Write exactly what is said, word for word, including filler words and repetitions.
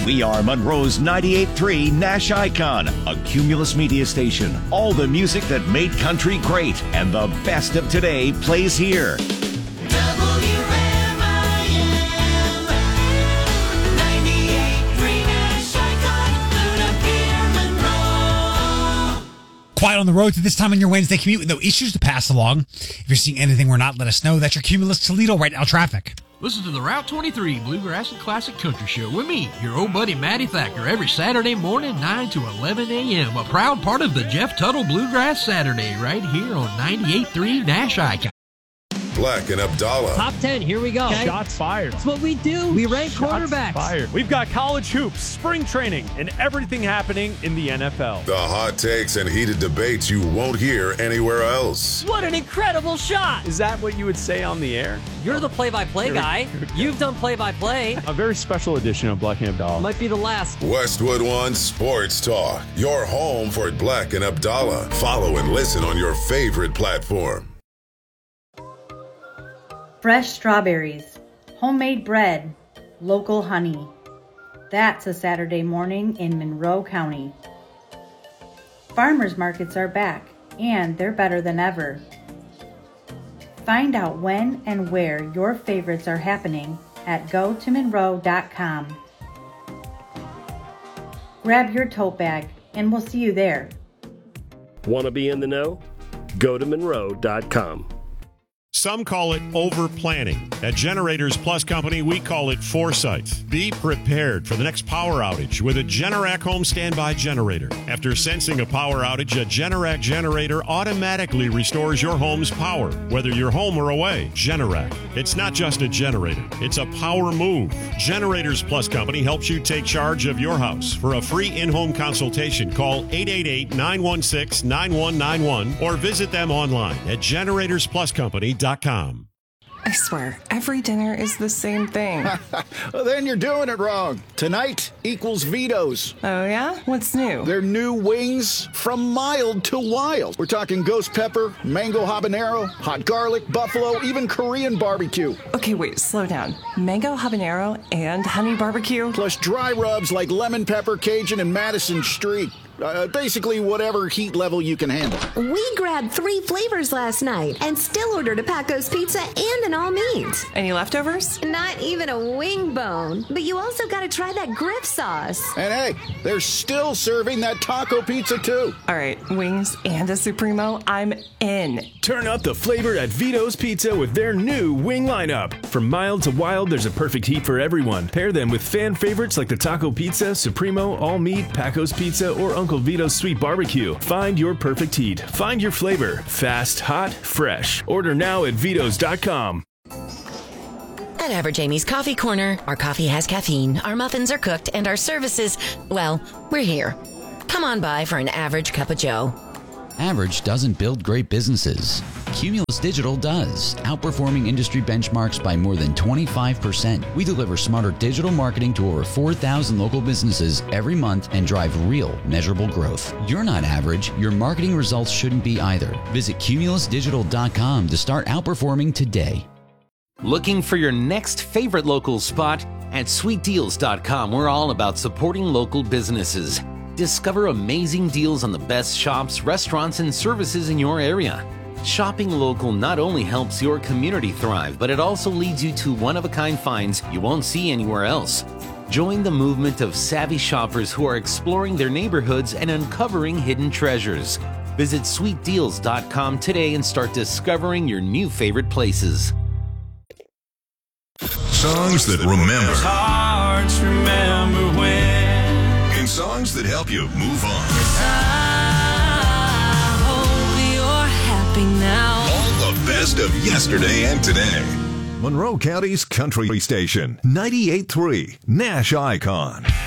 We are Monroe's ninety-eight point three Nash Icon, a Cumulus media station. All the music that made country great and the best of today plays here. Quiet on the road to this time on your Wednesday commute with no issues to pass along. If you're seeing anything we're not, let us know. That's your Cumulus Toledo right now traffic. Listen to the Route twenty-three Bluegrass and Classic Country Show with me, your old buddy Matty Thacker, every Saturday morning, nine to eleven a.m. A proud part of the Jeff Tuttle Bluegrass Saturday right here on ninety-eight point three Nash Icon. Black and Abdallah. Top ten, here we go. Okay. Shots fired. That's what we do. We rank Shots quarterbacks. Fired. We've got college hoops, spring training, and everything happening in the N F L. The hot takes and heated debates you won't hear anywhere else. What an incredible shot. Is that what you would say on the air? You're the play-by-play guy. You've done play-by-play. A very special edition of Black and Abdallah. Might be the last. Westwood One Sports Talk. Your home for Black and Abdallah. Follow and listen on your favorite platform. Fresh strawberries, homemade bread, local honey. That's a Saturday morning in Monroe County. Farmers markets are back, and they're better than ever. Find out when and where your favorites are happening at go to monroe dot com. Grab your tote bag, and we'll see you there. Want to be in the know? go to monroe dot com. Some call it over-planning. At Generators Plus Company, we call it foresight. Be prepared for the next power outage with a Generac home standby generator. After sensing a power outage, a Generac generator automatically restores your home's power, whether you're home or away. Generac. It's not just a generator. It's a power move. Generators Plus Company helps you take charge of your house. For a free in-home consultation, call eight eight eight, nine one six, nine one nine one or visit them online at generators plus company dot com. I swear, every dinner is the same thing. Well, then you're doing it wrong. Tonight equals Vito's. Oh, yeah? What's new? Their new wings, from mild to wild. We're talking ghost pepper, mango habanero, hot garlic, buffalo, even Korean barbecue. Okay, wait, slow down. Mango habanero and honey barbecue? Plus dry rubs like lemon pepper, Cajun, and Madison Street. Uh, basically, whatever heat level you can handle. We grabbed three flavors last night and still ordered a Paco's Pizza and an all-meat. Any leftovers? Not even a wing bone. But you also got to try that grip sauce. And hey, they're still serving that taco pizza, too. All right, wings and a Supremo, I'm in. Turn up the flavor at Vito's Pizza with their new wing lineup. From mild to wild, there's a perfect heat for everyone. Pair them with fan favorites like the taco pizza, Supremo, all-meat, Paco's Pizza, or Uncle Vito's Sweet Barbecue. Find your perfect heat. Find your flavor. Fast, hot, fresh. Order now at vitos dot com. At Average Amy's Coffee Corner, our coffee has caffeine, our muffins are cooked, and our services, well, we're here. Come on by for an average cup of joe. Average doesn't build great businesses. Cumulus Digital does, outperforming industry benchmarks by more than twenty-five percent. We deliver smarter digital marketing to over four thousand local businesses every month and drive real, measurable growth. You're not average. Your marketing results shouldn't be either. Visit cumulus digital dot com to start outperforming today. Looking for your next favorite local spot? At sweet deals dot com, we're all about supporting local businesses. Discover amazing deals on the best shops, restaurants, and services in your area. Shopping local not only helps your community thrive, but it also leads you to one-of-a-kind finds you won't see anywhere else. Join the movement of savvy shoppers who are exploring their neighborhoods and uncovering hidden treasures. Visit sweet deals dot com today and start discovering your new favorite places. Songs that remember. Hearts remember when. And songs that help you move on. I hope you're happy now. All the best of yesterday and today. Monroe County's country station, ninety-eight point three Nash Icon.